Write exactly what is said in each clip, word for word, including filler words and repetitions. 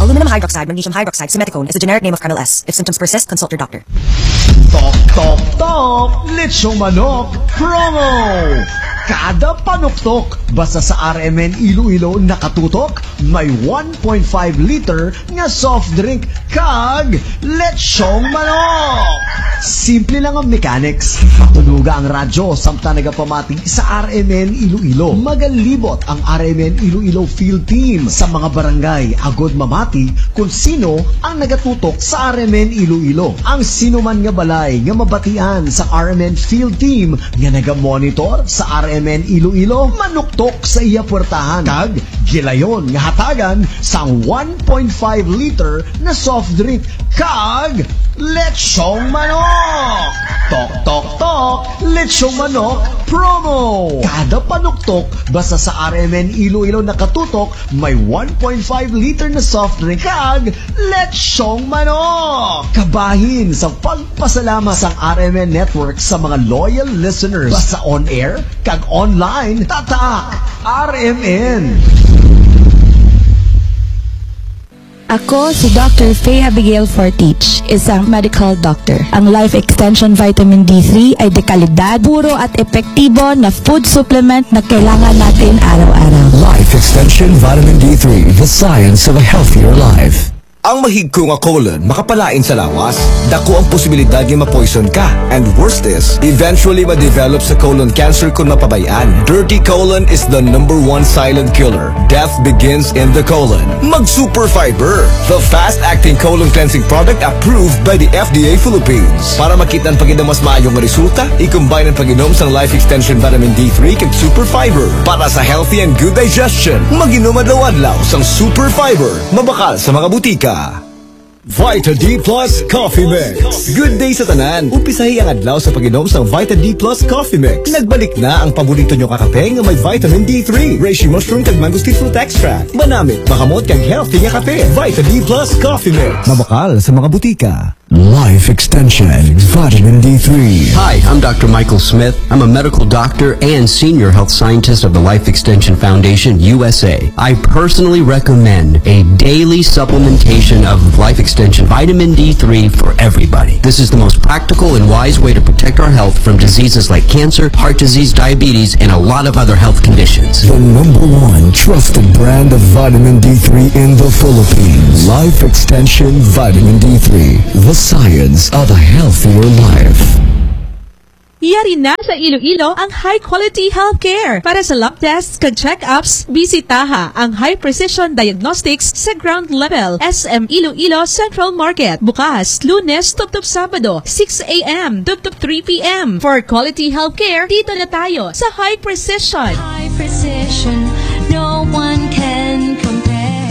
Aluminum hydroxide, magnesium hydroxide, simeticone is the generic name of Canal S. If symptoms persist, consult your doctor. Tok, tok, tok! Lechong manok promo! Kada panuktok, basta sa R M N Iloilo nakatutok, may one point five liter nga soft drink kag lechong manok! Simple lang ang mechanics. Patunuga ang radyo samta nagapamati sa R M N Iloilo. Magalibot ang R M N Iloilo field team sa mga barangay agod mamati kung sino ang nagatutok sa R M N Iloilo. Ang sino man nga balay nga mabatian sa R M N field team nga nagamonitor sa R M N Iloilo manuktok sa iya puwertahan kag gilayon nga hatagan sang one point five liter na soft drink kag lechong manok. Tok tok tok, lechong manok promo. Kada panuktok basta sa R M N Iloilo nakatutok may one point five liter na soft drink kag lechong manok. Kabahin sa pagpasalamat sa R M N Network sa mga loyal listeners basta on air kag online tatak R M N. Ako si Doctor Faye Abigail Fortich, isang medical doctor. Ang Life Extension Vitamin D three ay dekalidad, puro at epektibo na food supplement na kailangan natin araw-araw. Life Extension Vitamin D three, the science of a healthier life. Ang mahigko nga colon makapalain sa lawas, dako ang posibilidad nga ma-poison ka. And worst is, eventually ma-develop sa colon cancer kung mapabayaan. Dirty colon is the number one silent killer. Death begins in the colon. Mag-Super Fiber, the fast-acting colon cleansing product approved by the F D A Philippines. Para makita ang pagida mas maayong resulta, i-combine ang pag-inom sang Life Extension Vitamin D three kag Super Fiber. Para sa healthy and good digestion, mag-inom adlaw-adlaw sang Super Fiber. Mabakal sa mga butika. Vita D Plus Coffee Mix. Good day sa tanan. Umpisahi ang adlaw sa pag-inom sa Vita D Plus Coffee Mix. Nagbalik na ang paborito nyo kakape nga may vitamin D three, reishi mushroom kag mangosteen fruit extract. Manamit, makamot kag healthy nga kape. Vita D Plus Coffee Mix. Mabakal sa mga butika. Life Extension Vitamin D three. Hi, I'm Doctor Michael Smith. I'm a medical doctor and senior health scientist of the Life Extension Foundation, U S A. I personally recommend a daily supplementation of Life Extension Vitamin D three for everybody. This is the most practical and wise way to protect our health from diseases like cancer, heart disease, diabetes, and a lot of other health conditions. The number one trusted brand of vitamin D three in the Philippines. Life Extension Vitamin D three. The science of a healthier life. Yari na sa Iloilo ang high-quality healthcare. Para sa lab tests and check-ups, bisitaha ang High Precision Diagnostics sa ground level, S M Iloilo Central Market. Bukas, Lunes, tuptup Sabado, six a m tuptup three p m For quality healthcare, dito na tayo sa High Precision. High Precision, no one can compare.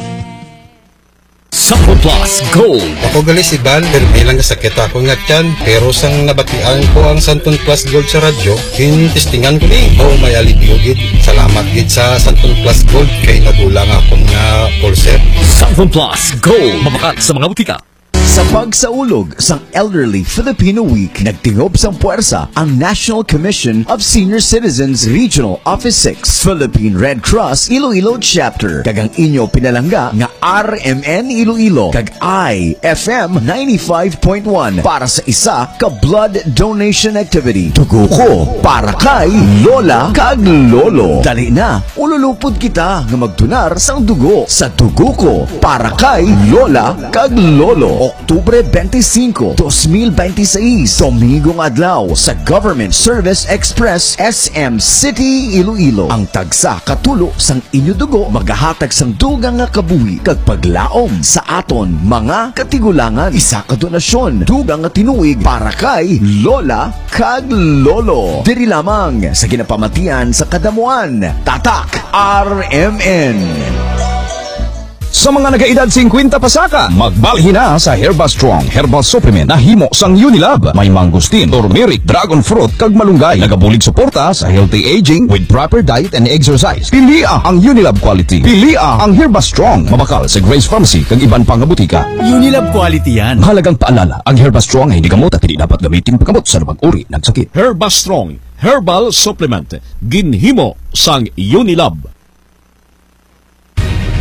Sampo Plus Gold. Ako gali si Bal, pero may lang sakit ako nga tiyan. Pero sang nabatian ko ang Santon Plus Gold sa radyo, hinistingan ko ni. Oh, may alipyo gid. Salamat gid sa Santon Plus Gold kay nadulang akong nga pulser. Sampo Plus Gold. Mabakal sa mga butika. Sa pagsaulog sang Elderly Filipino Week, nagtingob sang puwersa ang National Commission of Senior Citizens Regional Office six, Philippine Red Cross Iloilo Chapter, kag ang inyo pinalangga nga R M N Iloilo kag I F M ninety-five point one para sa isa ka blood donation activity. Tugo ko para kay Lola kag Lolo. Dali na, ululupod kita nga magtunar sang dugo sa Tugo ko para kay Lola kag Lolo. Oktubre twenty-five, twenty twenty-six, Domingong adlaw sa Government Service Express S M City, Iloilo. Ang tagsa katulo sang inyo dugo magahatag sang dugang nga kabuhi kag paglaom sa aton mga katigulangan. Isa ka donasyon, dugang nga tinuig para kay Lola kag Lolo. Diri lamang sa ginapamatian sa kadamuan. Tatak R M N. Sa mga nagaedad fifty pasaka, magbalhin na sa Herba Strong Herbal Supplement na himo sang Unilab. May mangustin, turmeric, dragon fruit, kag malunggay. Nagabulig suporta sa healthy aging with proper diet and exercise. Pilia ang Unilab quality. Pilia ang Herba Strong. Mabakal sa Grace Pharmacy kag iban pang butika. Unilab quality yan. Mahalagang paalala, ang Herba Strong ay hindi gamot at hindi dapat gamitin paggamot sa lumang uri ng sakit. Herba Strong Herbal Supplement. Ginhimo sang Unilab.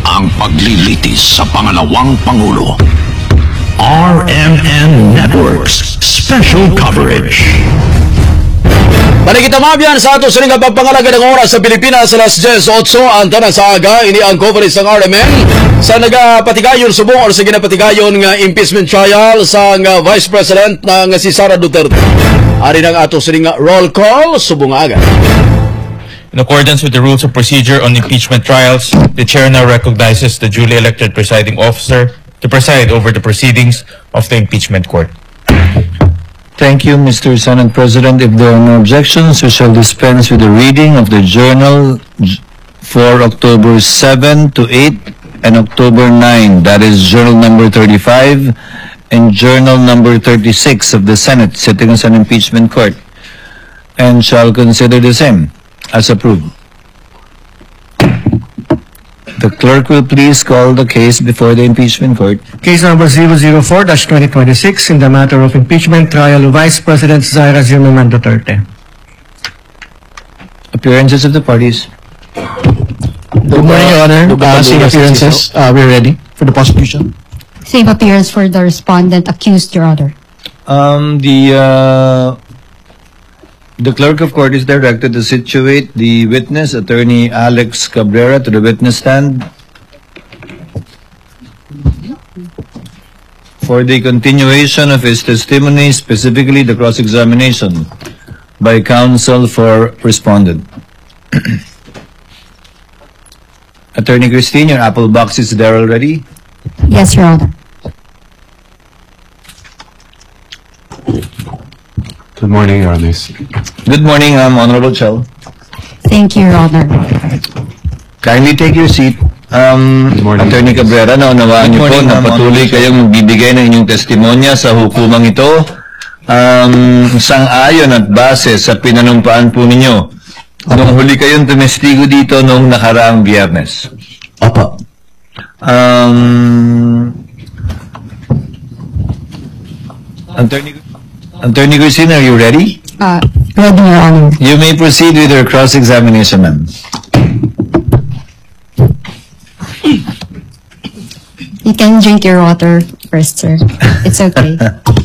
ang paglilitis sa pangalawang Pangulo. R M N Networks Special Coverage. Manikita mabyan sa ato sa nga pagpangalaga ng oras sa Pilipinas alas diyes otso ang tanan sa aga ini ang coverage ng R M N sa nagapatigayon subong or sa ginapatigayon nga impeachment trial sa nga Vice President na nga si Sara Duterte. Ari nang ato sa nga roll call subong aga. In accordance with the rules of procedure on impeachment trials, the chair now recognizes the duly elected presiding officer to preside over the proceedings of the impeachment court. Thank you, Mister Senate President. If there are no objections, we shall dispense with the reading of the journal for October seventh to eighth and October ninth. That is journal number thirty-five and journal number thirty-six of the Senate sitting on impeachment court, and shall consider the same as approved. The clerk will please call the case before the impeachment court. Case number zero zero four dash twenty twenty-six in the matter of impeachment trial of Vice President Sara Zimmerman Duterte. Appearances of the parties. Good morning, Your Honor. Uh, same appearances. Uh, we're ready for the prosecution. Same appearance for the respondent accused, Your Honor. Um, the uh, the clerk of court is directed to situate the witness, Attorney Alex Cabrera, to the witness stand for the continuation of his testimony, specifically the cross-examination by counsel for respondent. Attorney Christine, your apple box is there already? Yes, Your Honor. Good morning, Your Honor. Good morning, um, Honorable Chell. Thank you, Your Honor. Kindly take your seat. Um, Attorney Cabrera, naunawaan niyo po na patuloy kayong magbibigay ng inyong testimonya sa hukumang ito. Um, sang-ayon at base sa pinanumpaan po ninyo nung huli kayong tumestigo dito noong nakaraang Biyernes. Opo. Um, Attorney Attorney Christine, are you ready? Uh, ready, Your Honor. You may proceed with your cross-examination, ma'am. You can drink your water first, sir. It's okay.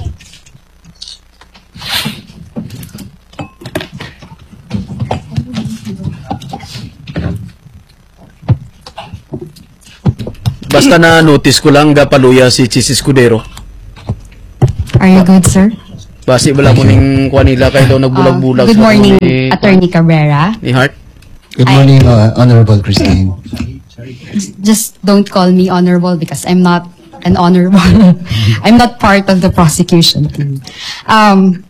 Basta na notice ko lang gapaluya si Chis Escudero. Are you good, sir? Basi wala mo ning kuha nila kayo daw nagbulag-bulag. Uh, good sa morning, ni, Attorney Cabrera. Ni Hart. Good morning, uh, Honorable Christine. Just don't call me honorable because I'm not an honorable. I'm not part of the prosecution team. Um,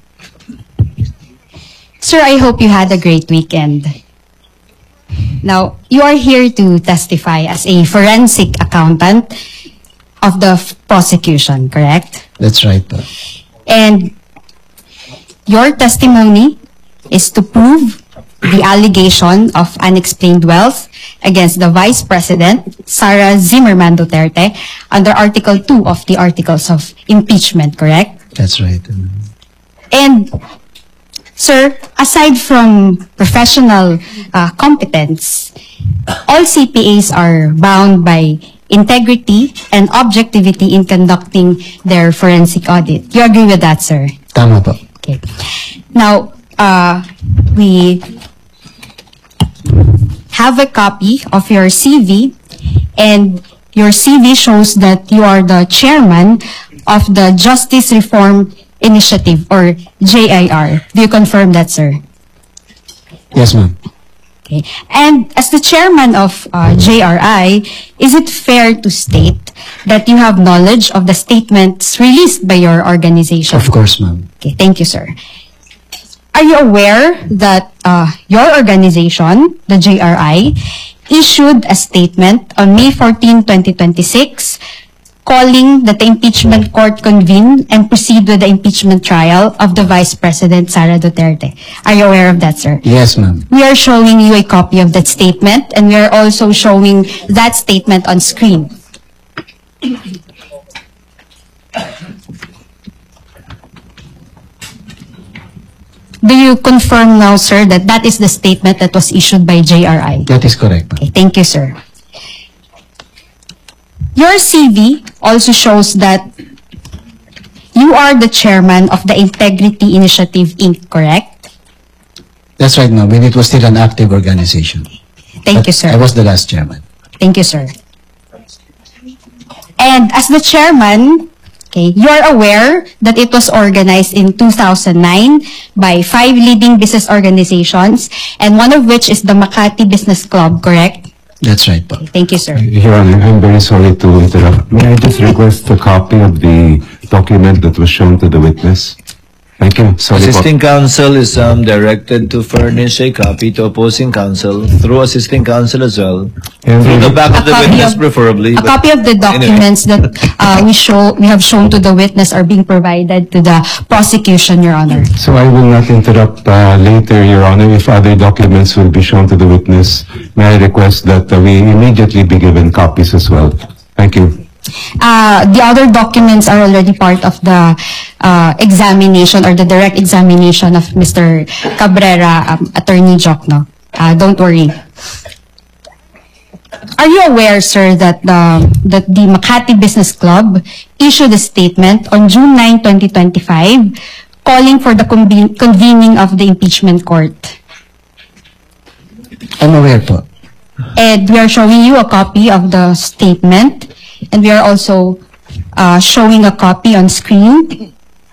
sir, I hope you had a great weekend. Now, you are here to testify as a forensic accountant of the f- prosecution, correct? That's right. Uh, And your testimony is to prove the allegation of unexplained wealth against the Vice President, Sara Zimmerman Duterte, under Article two of the Articles of Impeachment, correct? that's right. And, sir, aside from professional uh, competence, all C P As are bound by integrity and objectivity in conducting their forensic audit. You agree with that, sir? Tama po. Okay. Now, uh, we have a copy of your C V, and your C V shows that you are the chairman of the Justice Reform Initiative, or J I R. Do you confirm that, sir? Yes, ma'am. Okay. And as the chairman of uh, J R I, is it fair to state that you have knowledge of the statements released by your organization? Of course, ma'am. Okay, thank you, sir. Are you aware that uh, your organization, the J R I, issued a statement on May fourteenth, twenty twenty-six, calling that the impeachment court convene and proceed with the impeachment trial of the Vice President, Sara Duterte? Are you aware of that, sir? Yes, ma'am. We are showing you a copy of that statement, and we are also showing that statement on screen. Do you confirm now, sir, that that is the statement that was issued by J R I? That is correct, ma'am. Okay, thank you, sir. Your C V also shows that you are the chairman of the Integrity Initiative, Incorporated, correct? That's right, ma'am. When it was still an active organization. Thank But you, sir. I was the last chairman. Thank you, sir. And as the chairman, okay, you're aware that it was organized in two thousand nine by five leading business organizations, and one of which is the Makati Business Club, correct? That's right, po. Thank you, sir. Your Honor, I'm very sorry to interrupt. May I just request a copy of the document that was shown to the witness? Thank you. Sorry po. Assisting counsel is um, directed to furnish a copy to opposing counsel through assisting counsel as well. And through the back of the copy witness of- preferably. A but copy of the anyway. documents that uh, we show we have shown to the witness are being provided to the prosecution, Your Honor. So I will not interrupt uh, later, Your Honor. If other documents will be shown to the witness, may I request that uh, we immediately be given copies as well? Thank you. Uh, the other documents are already part of the uh, examination or the direct examination of Mister Cabrera, um, Attorney Jokno. Uh, don't worry. Are you aware, sir, that the, that the Makati Business Club issued a statement on June ninth, twenty twenty-five calling for the conven- convening of the impeachment court? I'm aware, po. And we are showing you a copy of the statement, and we are also uh, showing a copy on screen.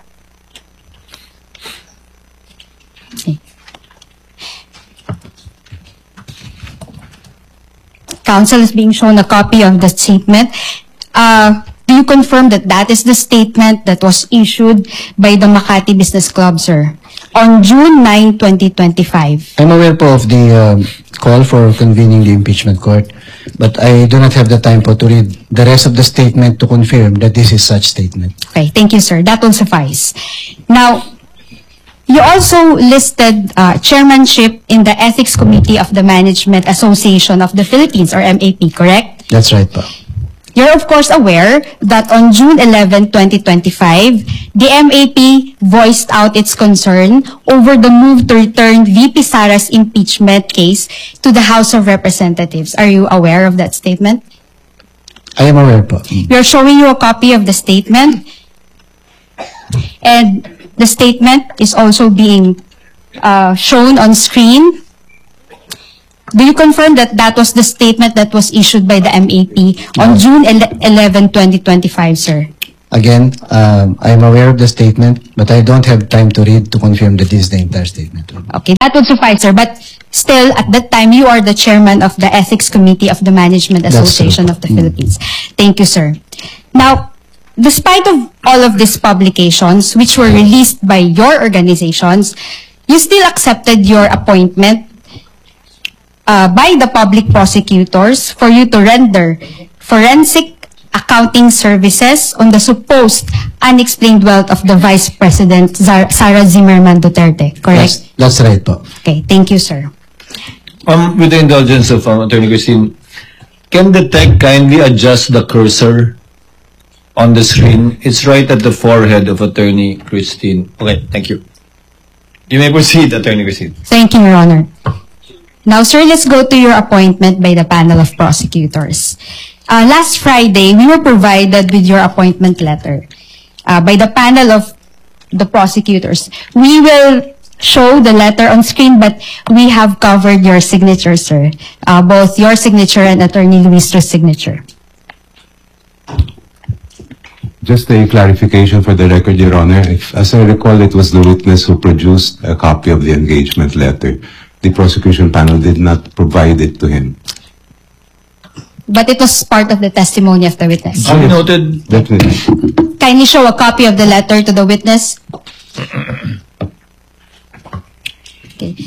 Okay. Counsel is being shown a copy of the statement. Uh, do you confirm that that is the statement that was issued by the Makati Business Club, sir, on June ninth, twenty twenty-five? I'm aware po of the um, call for convening the impeachment court, but I do not have the time po to read the rest of the statement to confirm that this is such statement. Okay, thank you, sir. That will suffice. Now, you also listed uh, chairmanship in the Ethics Committee of the Management Association of the Philippines, or M A P, correct? That's right po. You're of course aware that on June eleventh, twenty twenty-five, the M A P voiced out its concern over the move to return V P Sara's impeachment case to the House of Representatives. Are you aware of that statement? I am aware po. We are showing you a copy of the statement, and the statement is also being uh, shown on screen. Do you confirm that that was the statement that was issued by the M A P on June eleventh, twenty twenty-five, sir? Again, um, I am aware of the statement, but I don't have time to read to confirm that this is the entire statement. Okay, that would suffice, sir. But still, at that time, you are the chairman of the Ethics Committee of the Management That's Association true. of the Philippines. Thank you, sir. Now, despite of all of these publications, which were released by your organizations, you still accepted your appointment uh, by the public prosecutors for you to render forensic accounting services on the supposed unexplained wealth of the Vice President Zar- Sara Zimmerman Duterte, correct? That's, that's right po. Okay, thank you, sir. Um, with the indulgence of um, Attorney Christine, can the tech kindly adjust the cursor on the screen? It's right at the forehead of Attorney Christine. Okay, thank you. You may proceed, Attorney Christine. Thank you, Your Honor. Now, sir, let's go to your appointment by the panel of prosecutors. Uh, last Friday, we were provided with your appointment letter uh, by the panel of the prosecutors. We will show the letter on screen, but we have covered your signature, sir. Uh, both your signature and Attorney Luistro's signature. Just a clarification for the record, Your Honor. If, as I recall, it was the witness who produced a copy of the engagement letter. The prosecution panel did not provide it to him. But it was part of the testimony of the witness. Duly noted. Definitely. Kindly show a copy of the letter to the witness. Okay.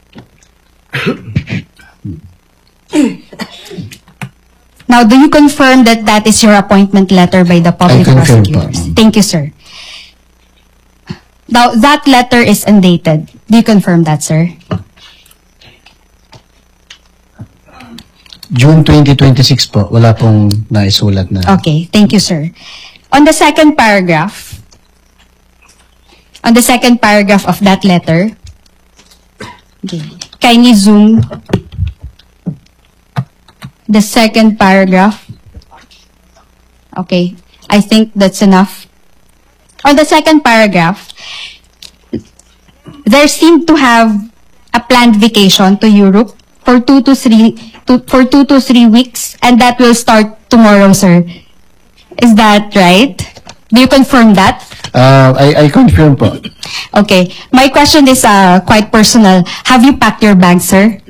Now, do you confirm that that is your appointment letter by the public I confirm po. prosecutors? Thank you, sir. Now, that letter is undated. Do you confirm that, sir? June twenty twenty-six po, wala pong naisulat na. Okay, thank you, sir. On the second paragraph, on the second paragraph of that letter, okay, kindly zoom the second paragraph. Okay, I think that's enough. On the second paragraph, there seemed to have a planned vacation to Europe for two to three to, for two to three weeks, and that will start tomorrow, sir. Is that right? Do you confirm that? Uh, I, I confirm po. Okay. My question is uh, quite personal. Have you packed your bag, sir?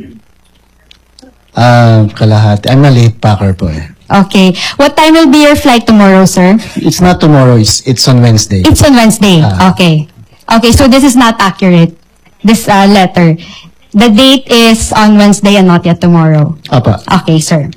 Uh, kalahati. I'm a late packer po eh. Okay. What time will be your flight tomorrow, sir? It's not tomorrow, it's, it's on Wednesday. It's on Wednesday. Ah. Okay. Okay, so this is not accurate, this uh, letter. The date is on Wednesday and not yet tomorrow. Apa. Okay, sir.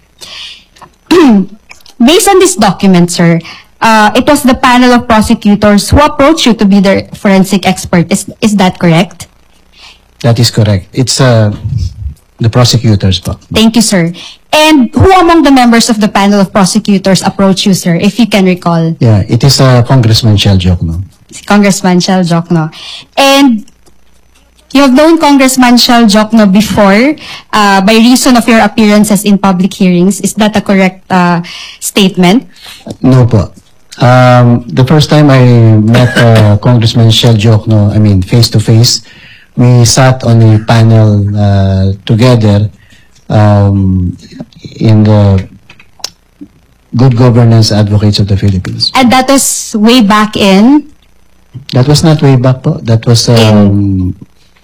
Based on this document, sir, uh, it was the panel of prosecutors who approached you to be the forensic expert. Is, is that correct? That is correct. It's uh, the prosecutors po. Thank you, sir. And who among the members of the panel of prosecutors approached you, sir, if you can recall? Yeah, it is uh, Congressman Shell Jokno. Congressman Shell Jokno. And you have known Congressman Shell Jokno before uh, by reason of your appearances in public hearings. Is that a correct uh, statement? No po. Um, the first time I met uh, Congressman Shell Jokno, I mean face to face, we sat on a panel uh, together um, in the Good Governance Advocates of the Philippines. And that was way back in? That was not way back po. That was um,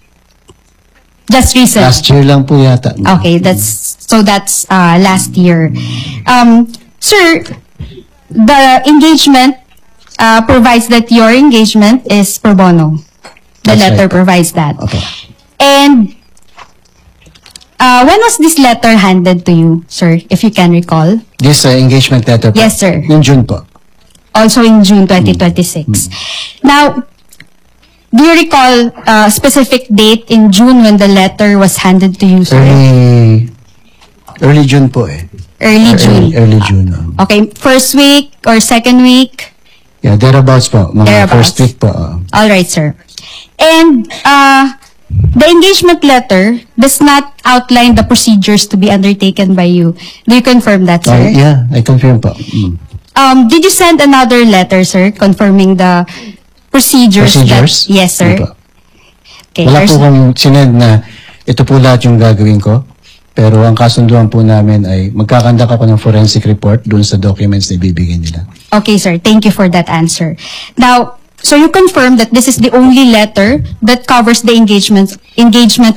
just recent. Last year lang po yata. Okay, that's so that's uh, last year. Um, sir, the engagement uh, provides that your engagement is pro bono. The That's letter right. provides that. Okay. And uh, when was this letter handed to you, sir, if you can recall? This uh, engagement letter po. Yes, sir. In June po. Also in June twenty twenty-six. Mm. Now, do you recall a specific date in June when the letter was handed to you, sir? Early, early June po eh. Early June. Early, early June. um. Okay, first week or second week? Yeah, thereabouts po. Mga Thereabouts. first week po. uh. All right, sir. And uh, the engagement letter does not outline the procedures to be undertaken by you. Do you confirm that, sir? Uh, yeah, I confirm po. Mm. Um, did you send another letter, sir, confirming the procedures? Procedures? That, yes, sir. Hindi po. Okay, Wala here's- po kong sinend na ito po lahat yung gagawin ko. Pero ang kasunduan po namin ay magkakandak ako ng forensic report dun sa documents na ibibigay nila. Okay, sir. Thank you for that answer. Now, so you confirm that this is the only letter that covers the engagement engagement